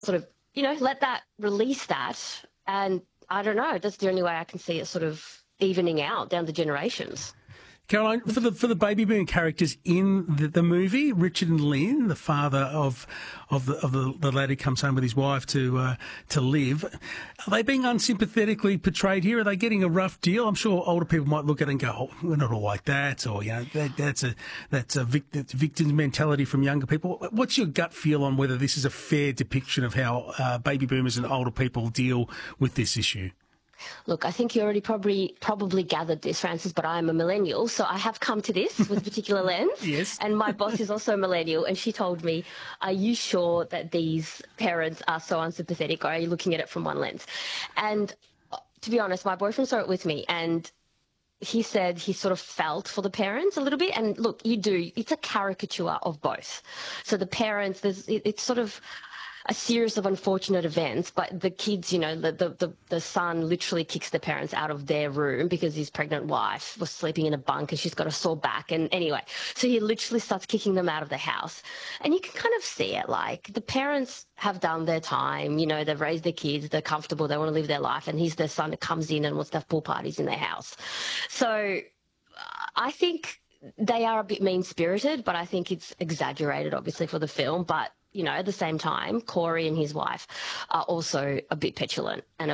sort of, let that release that. And I don't know, that's the only way I can see it sort of evening out down the generations. Caroline, for the baby boom characters in the movie, Richard and Lynn, the father of the lad who comes home with his wife to live, are they being unsympathetically portrayed here? Are they getting a rough deal? I'm sure older people might look at it and go, "Oh, we're not all like that," or that's a victim mentality from younger people. What's your gut feel on whether this is a fair depiction of how baby boomers and older people deal with this issue? Look, I think you already probably gathered this, Francis, but I'm a millennial, so I have come to this with a particular lens. Yes. And my boss is also a millennial, and she told me, "Are you sure that these parents are so unsympathetic, or are you looking at it from one lens?" And to be honest, my boyfriend saw it with me, and he said he sort of felt for the parents a little bit. And look, it's a caricature of both. So the parents, it's sort of a series of unfortunate events, but the kids, the son literally kicks the parents out of their room because his pregnant wife was sleeping in a bunk and she's got a sore back. And anyway, so he literally starts kicking them out of the house. And you can kind of see it, like the parents have done their time, they've raised their kids, they're comfortable, they want to live their life, and he's their son that comes in and wants to have pool parties in their house. So I think they are a bit mean-spirited, but I think it's exaggerated, obviously, for the film. But, at the same time, Corey and his wife are also a bit petulant and